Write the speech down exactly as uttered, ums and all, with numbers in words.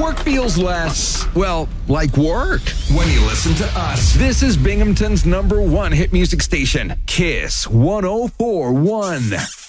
work feels less, well, like work. When you listen to us. This is Binghamton's number one hit music station, Kiss one oh four point one.